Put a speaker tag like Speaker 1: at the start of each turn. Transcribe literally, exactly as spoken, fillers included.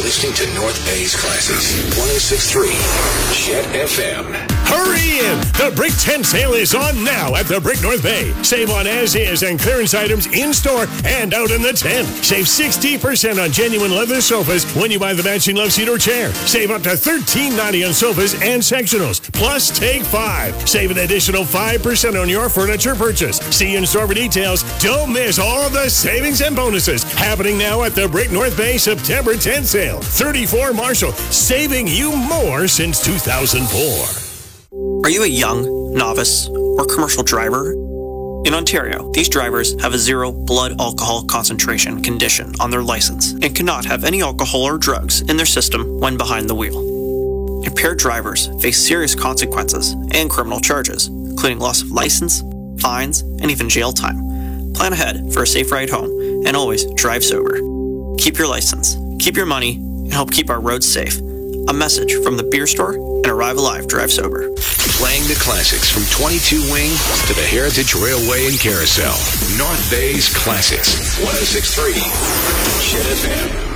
Speaker 1: listening to North Bay's Classics. one oh six point three Chet F M.
Speaker 2: Hurry in! The Brick Tent Sale is on now at the Brick North Bay. Save on as-is and clearance items in-store and out in the tent. Save sixty percent on genuine leather sofas when you buy the matching love seat or chair. Save up to thirteen ninety on sofas and sectionals. Plus, take five. Save an additional five percent on your furniture purchase. See in-store for details. Don't miss all the savings and bonuses happening now at the Brick North Bay September tent sale. thirty-four Marshall, saving you more since two thousand four.
Speaker 3: Are you a young, novice, or commercial driver? In Ontario, these drivers have a zero blood alcohol concentration condition on their license and cannot have any alcohol or drugs in their system when behind the wheel. Impaired drivers face serious consequences and criminal charges, including loss of license, fines, and even jail time. Plan ahead for a safe ride home and always drive sober. Keep your license, keep your money, and help keep our roads safe. A message from the beer store and Arrive Alive Drive Sober.
Speaker 1: Playing the classics from twenty-two Wing to the Heritage Railway and Carousel. North Bay's Classics. one oh six point three Chet F M.